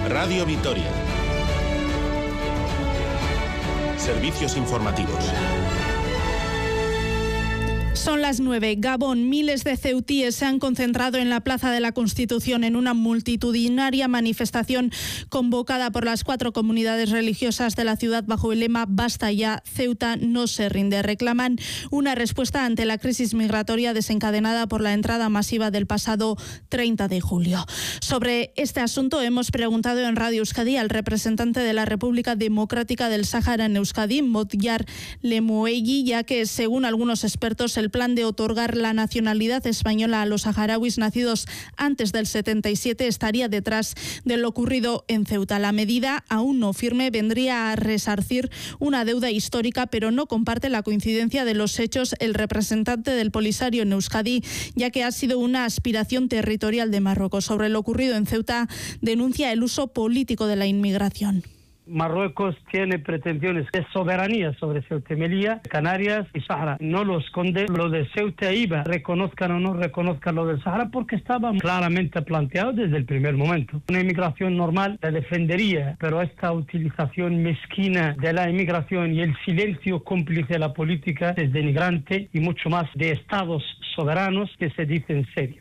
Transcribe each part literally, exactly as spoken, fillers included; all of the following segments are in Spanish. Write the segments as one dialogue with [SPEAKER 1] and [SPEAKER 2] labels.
[SPEAKER 1] Radio Vitoria. Servicios informativos.
[SPEAKER 2] Son las nueve. Gabón, miles de ceutíes se han concentrado en la Plaza de la Constitución en una multitudinaria manifestación convocada por las cuatro comunidades religiosas de la ciudad bajo el lema Basta ya, Ceuta no se rinde. Reclaman una respuesta ante la crisis migratoria desencadenada por la entrada masiva del pasado treinta de julio. Sobre este asunto hemos preguntado en Radio Euskadi al representante de la República Democrática del Sáhara en Euskadi, Motjar Lemoegui, ya que según algunos expertos el plan de otorgar la nacionalidad española a los saharauis nacidos antes del setenta y siete estaría detrás de lo ocurrido en Ceuta. La medida, aún no firme, vendría a resarcir una deuda histórica, pero no comparte la coincidencia de los hechos el representante del Polisario en Euskadi, ya que ha sido una aspiración territorial de Marruecos. Sobre lo ocurrido en Ceuta, denuncia el uso político de la inmigración.
[SPEAKER 3] Marruecos tiene pretensiones de soberanía sobre Ceuta y Melilla, Canarias y Sahara. No lo esconde. Lo de Ceuta e Iba, reconozcan o no reconozcan lo del Sahara, porque estaba claramente planteado desde el primer momento. Una inmigración normal la defendería, pero esta utilización mezquina de la inmigración y el silencio cómplice de la política es denigrante, y mucho más de estados soberanos que se dicen serios.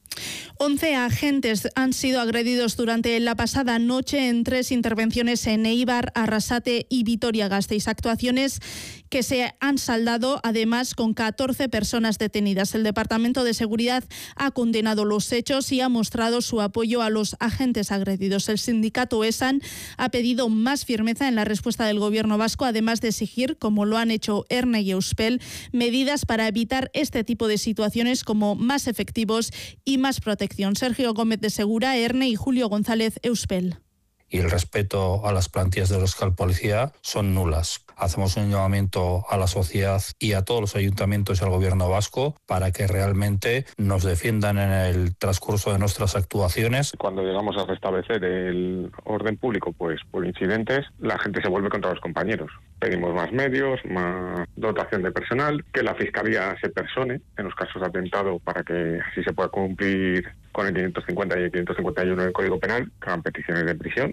[SPEAKER 2] once agentes han sido agredidos durante la pasada noche en tres intervenciones en Eibar, Arrasate y Vitoria-Gasteiz. Actuaciones que se han saldado además con catorce personas detenidas. El Departamento de Seguridad ha condenado los hechos y ha mostrado su apoyo a los agentes agredidos. El sindicato ESAN ha pedido más firmeza en la respuesta del Gobierno vasco, además de exigir, como lo han hecho ERNE y Euspel, medidas para evitar este tipo de situaciones como más efectivos y más protección. Sergio Gómez de Segura, ERNE, y Julio González, Euspel.
[SPEAKER 4] Y el respeto a las plantillas de la Euskal Policía son nulas. Hacemos un llamamiento a la sociedad y a todos los ayuntamientos y al gobierno vasco para que realmente nos defiendan en el transcurso de nuestras actuaciones.
[SPEAKER 5] Cuando llegamos a restablecer el orden público, pues por incidentes, la gente se vuelve contra los compañeros. Pedimos más medios, más dotación de personal, que la Fiscalía se persone en los casos de atentado para que así se pueda cumplir con el quinientos cincuenta y el quinientos cincuenta y uno del Código Penal, que hagan peticiones de prisión.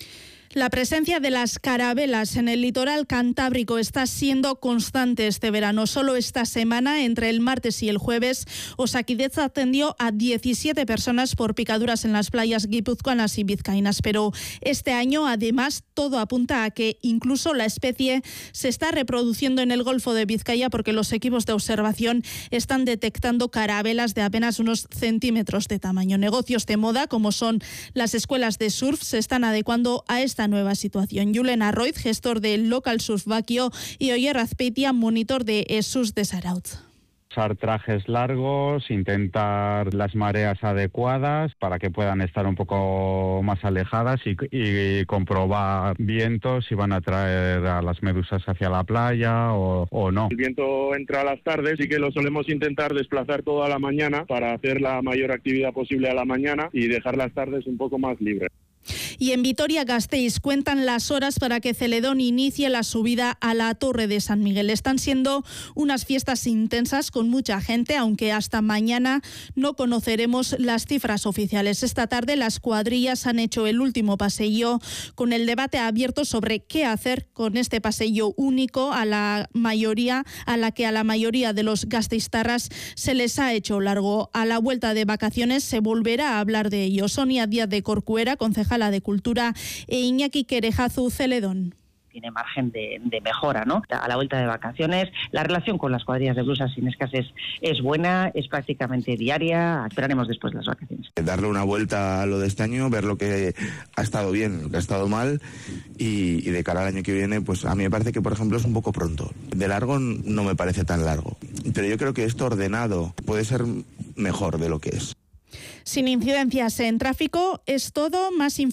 [SPEAKER 2] La presencia de las carabelas en el litoral cantábrico está siendo constante este verano. Solo esta semana, entre el martes y el jueves, Osakidetza atendió a diecisiete personas por picaduras en las playas guipuzcoanas y vizcaínas. Pero este año, además, todo apunta a que incluso la especie se está reproduciendo en el Golfo de Vizcaya, porque los equipos de observación están detectando carabelas de apenas unos centímetros de tamaño. Negocios de moda, como son las escuelas de surf, se están adecuando a esta nueva situación. Julen Arroiz, gestor de Local Surf Bakio, y Oyer Azpeitia, monitor de ESUS de Zarautz.
[SPEAKER 6] Usar trajes largos, intentar las mareas adecuadas para que puedan estar un poco más alejadas y, y comprobar vientos si van a traer a las medusas hacia la playa o, o no.
[SPEAKER 7] El viento entra a las tardes y que lo solemos intentar desplazar toda la mañana para hacer la mayor actividad posible a la mañana y dejar las tardes un poco más libres.
[SPEAKER 2] Y en Vitoria-Gasteiz cuentan las horas para que Celedón inicie la subida a la Torre de San Miguel. Están siendo unas fiestas intensas con mucha gente, aunque hasta mañana no conoceremos las cifras oficiales. Esta tarde las cuadrillas han hecho el último paseillo, con el debate abierto sobre qué hacer con este paseillo único a la mayoría, a la que a la mayoría de los gasteiztarras se les ha hecho largo. A la vuelta de vacaciones se volverá a hablar de ello. Sonia Díaz de Corcuera, concejala de Cultura, e Iñaki Querejazu, Celedón.
[SPEAKER 8] Tiene margen de, de mejora, ¿no? A la vuelta de vacaciones, la relación con las cuadrillas de blusas sinescas es, es buena, es prácticamente diaria. Esperaremos después de las vacaciones.
[SPEAKER 9] Darle una vuelta a lo de este año, ver lo que ha estado bien, lo que ha estado mal, y, y de cara al año que viene, pues a mí me parece que, por ejemplo, es un poco pronto. De largo no me parece tan largo, pero yo creo que esto ordenado puede ser mejor de lo que es.
[SPEAKER 2] Sin incidencias en tráfico es todo. Más